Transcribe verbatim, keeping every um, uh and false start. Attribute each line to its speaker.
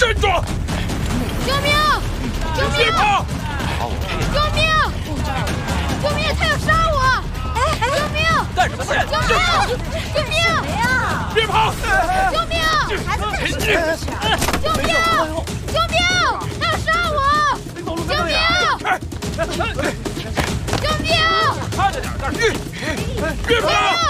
Speaker 1: 站住！
Speaker 2: 救命！救命！
Speaker 1: 别跑！
Speaker 2: 救命！救命！他要杀我！哎哎！救命！
Speaker 3: 干什么去？
Speaker 2: 救命！救命！
Speaker 4: 什么呀？
Speaker 1: 别跑！
Speaker 2: 救命！
Speaker 4: 孩子在
Speaker 1: 前进！
Speaker 2: 救命！救命！他要杀我！救命！救命！
Speaker 3: 看着点，干什么？
Speaker 1: 别跑！